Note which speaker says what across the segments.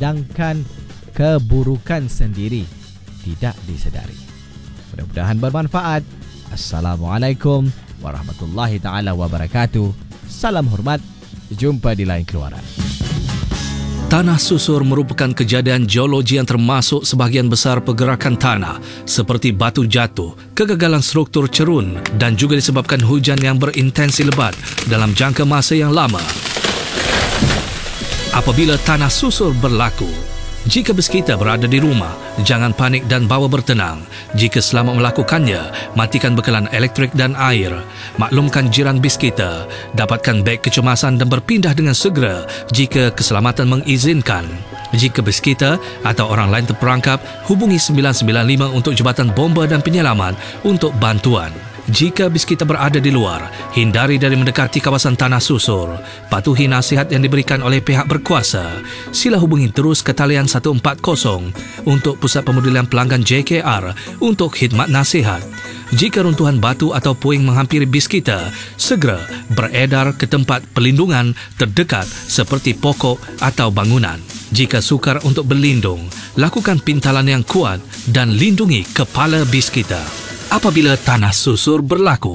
Speaker 1: sedangkan keburukan sendiri tidak disedari. Mudah-mudahan bermanfaat. Assalamualaikum warahmatullahi taala wabarakatuh. Salam hormat. Jumpa di lain keluaran.
Speaker 2: Tanah susur merupakan kejadian geologi yang termasuk sebahagian besar pergerakan tanah seperti batu jatuh, kegagalan struktur cerun dan juga disebabkan hujan yang berintensi lebat dalam jangka masa yang lama. Apabila tanah susur berlaku, jika bus kita berada di rumah, jangan panik dan bawa bertenang. Jika selama melakukannya, matikan bekalan elektrik dan air. Maklumkan jiran bis kita, dapatkan beg kecemasan dan berpindah dengan segera jika keselamatan mengizinkan. Jika bus kita atau orang lain terperangkap, hubungi 995 untuk Jabatan Bomba dan Penyelamat untuk bantuan. Jika bis kita berada di luar, hindari dari mendekati kawasan tanah susur. Patuhi nasihat yang diberikan oleh pihak berkuasa. Sila hubungi terus ke talian 140 untuk Pusat Pemodelan Pelanggan JKR untuk khidmat nasihat. Jika runtuhan batu atau puing menghampiri bis kita, segera beredar ke tempat pelindungan terdekat seperti pokok atau bangunan. Jika sukar untuk berlindung, lakukan pintalan yang kuat dan lindungi kepala bis kita. Apabila tanah susur berlaku,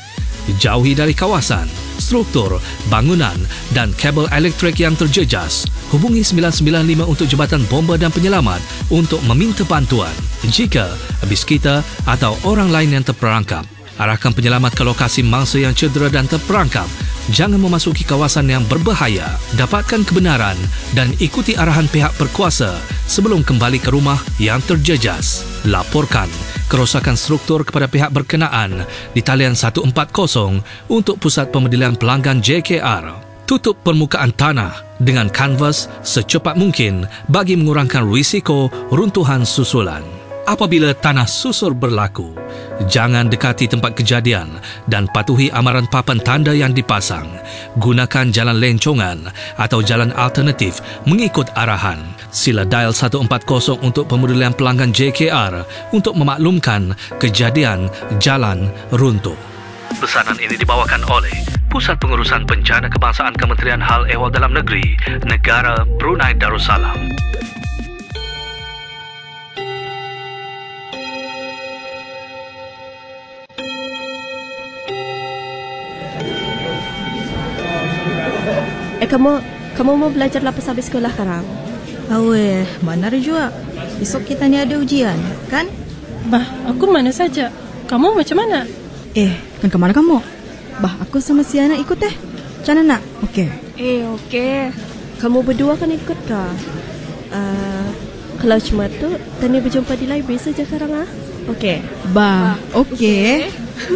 Speaker 2: jauhi dari kawasan, struktur, bangunan dan kabel elektrik yang terjejas. Hubungi 995 untuk Jabatan Bomba dan Penyelamat untuk meminta bantuan. Jika bis kita atau orang lain yang terperangkap, arahkan penyelamat ke lokasi mangsa yang cedera dan terperangkap. Jangan memasuki kawasan yang berbahaya. Dapatkan kebenaran dan ikuti arahan pihak berkuasa sebelum kembali ke rumah yang terjejas. Laporkan kerosakan struktur kepada pihak berkenaan di talian 140 untuk Pusat Pemodelan Pelanggan JKR. Tutup permukaan tanah dengan kanvas secepat mungkin bagi mengurangkan risiko runtuhan susulan. Apabila tanah susur berlaku, jangan dekati tempat kejadian dan patuhi amaran papan tanda yang dipasang. Gunakan jalan lencongan atau jalan alternatif mengikut arahan. Sila dial 140 untuk Pemodelan Pelanggan JKR untuk memaklumkan kejadian jalan runtuh. Pesanan ini dibawakan oleh Pusat Pengurusan Bencana Kebangsaan Kementerian Hal Ehwal Dalam Negeri, Negara Brunei Darussalam.
Speaker 3: Kamu mau belajar lepas habis sekolah sekarang?
Speaker 4: Aweh, mana juga. Besok kita ni ada ujian, kan?
Speaker 3: Bah, aku mana saja. Kamu macam mana?
Speaker 4: Kan ke mana kamu? Bah, aku sama si anak ikut Macam nak? Okey.
Speaker 3: Okey. Kamu berdua kan ikut kah? Kalau cuma tu, Tani berjumpa di library saja sekarang Okey.
Speaker 4: Bah, okey.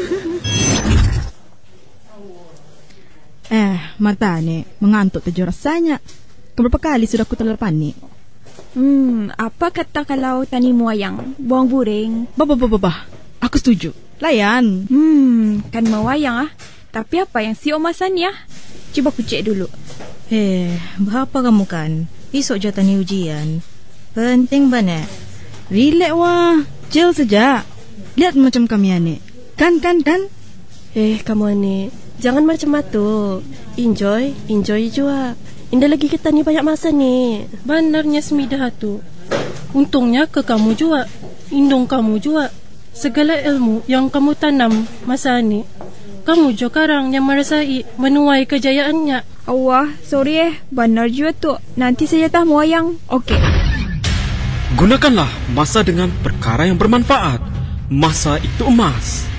Speaker 4: Mata ni mengantuk tujuh rasanya. Keberapa kali sudah aku terlepas ni?
Speaker 5: Apa kata kalau Tani muayang buang buring?
Speaker 4: Bah. Aku setuju. Layan.
Speaker 5: Kan muayang Tapi apa yang si Omasan ya? Cuba aku cek dulu.
Speaker 4: Berapa kamu kan? Esok je Tani ujian. Penting banget. Relax wah. Chill saja. Lihat macam kami ni. Kan.
Speaker 3: Kamu ni jangan macam tu. Enjoy juga. Indah lagi kita ni banyak masa ni. Benarnya Semidah tu. Untungnya ke kamu juga. Indung kamu juga. Segala ilmu yang kamu tanam masa ni, kamu juga sekarang yang merasai menuai kejayaannya.
Speaker 5: Allah, sorry benar juga tu. Nanti saya tak muayang. Okey.
Speaker 6: Gunakanlah masa dengan perkara yang bermanfaat. Masa itu emas.